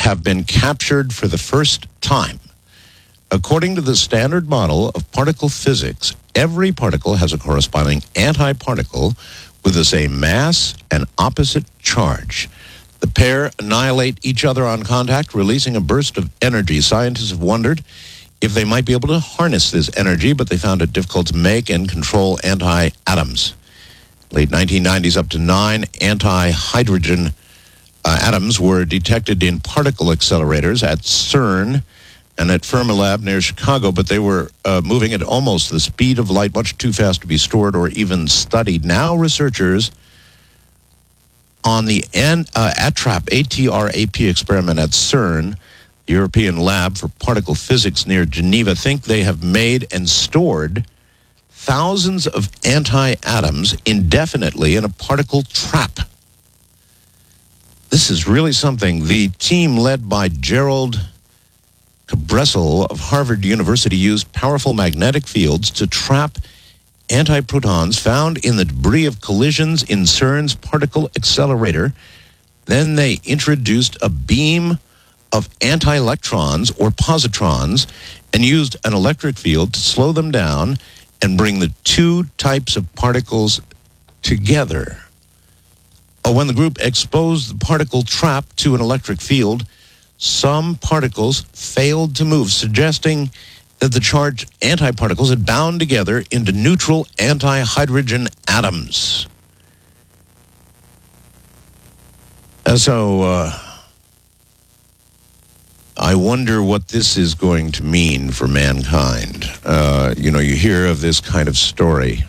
have been captured for the first time. According to the standard model of particle physics, every particle has a corresponding antiparticle with the same mass and opposite charge. The pair annihilate each other on contact, releasing a burst of energy. Scientists have wondered if they might be able to harness this energy, but they found it difficult to make and control anti-atoms. Late 1990s, up to 9 anti-hydrogen atoms were detected in particle accelerators at CERN and at Fermilab near Chicago, but they were moving at almost the speed of light, much too fast to be stored or even studied. Now researchers on the ATRAP, A-T-R-A-P experiment at CERN, the European Lab for Particle Physics near Geneva, think they have made and stored thousands of anti-atoms indefinitely in a particle trap. This is really something. The team led by Gerald Cabressel of Harvard University used powerful magnetic fields to trap antiprotons found in the debris of collisions in CERN's particle accelerator. Then they introduced a beam of anti-electrons or positrons and used an electric field to slow them down and bring the two types of particles together. When the group exposed the particle trap to an electric field, some particles failed to move, suggesting that the charged antiparticles had bound together into neutral anti-hydrogen atoms. So I wonder what this is going to mean for mankind. You hear of this kind of story.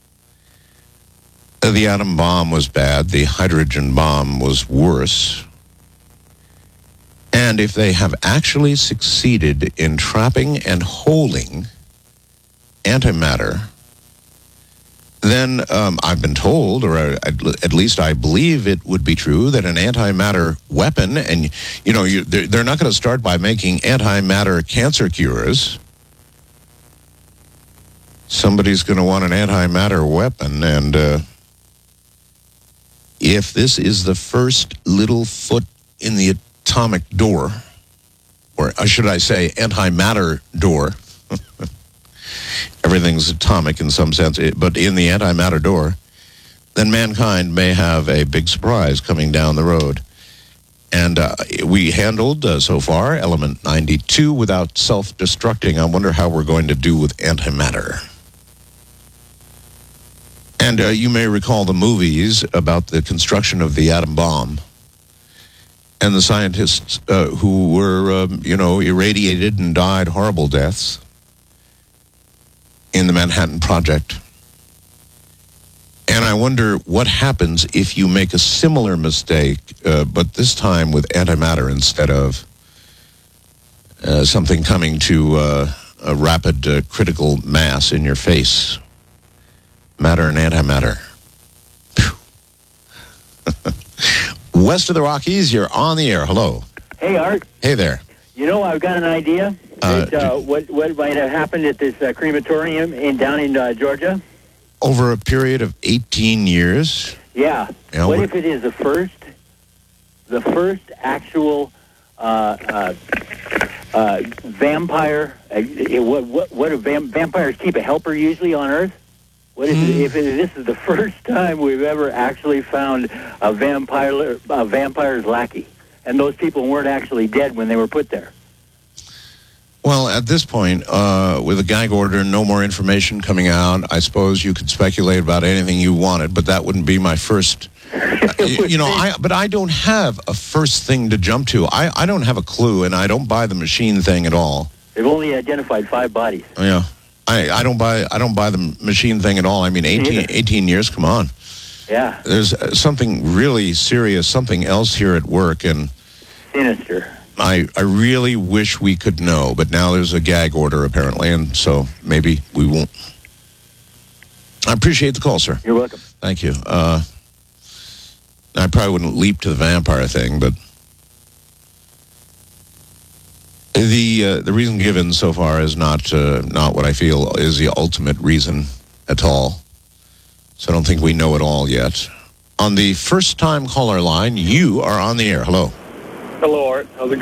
The atom bomb was bad. The hydrogen bomb was worse. And if they have actually succeeded in trapping and holding antimatter, then I've been told, or at least I believe it would be true, that an antimatter weapon, and they're not going to start by making antimatter cancer cures. Somebody's going to want an antimatter weapon, and if this is the first little foot in the atomic door, or should I say antimatter door, everything's atomic in some sense, but in the antimatter door, then mankind may have a big surprise coming down the road. And we handled, so far, element 92 without self-destructing. I wonder how we're going to do with antimatter. And you may recall the movies about the construction of the atom bomb and the scientists who were, irradiated and died horrible deaths in the Manhattan Project. And I wonder what happens if you make a similar mistake, but this time with antimatter instead of something coming to a rapid critical mass in your face. Matter and antimatter. West of the Rockies, you're on the air. Hello. Hey, Art. Hey there. I've got an idea. What might have happened at this crematorium down in Georgia? Over a period of 18 years? Yeah. What if it is the first actual vampire? What do vampires keep? A helper usually on Earth? What if this is the first time we've ever actually found a vampire's lackey, and those people weren't actually dead when they were put there? Well, at this point, with a gag order, no more information coming out, I suppose you could speculate about anything you wanted, but that wouldn't be my first. But I don't have a first thing to jump to. I don't have a clue, and I don't buy the machine thing at all. They've only identified 5 bodies. Yeah. I don't buy the machine thing at all. I mean, 18 years, come on. Yeah. There's something really serious, something else here at work, and sinister. I really wish we could know, but now there's a gag order apparently, and so maybe we won't. I appreciate the call, sir. You're welcome. Thank you. I probably wouldn't leap to the vampire thing, but the reason given so far is not what I feel is the ultimate reason at all. So I don't think we know it all yet. On the first-time caller line, you are on the air. Hello. Hello, Art. How's it going?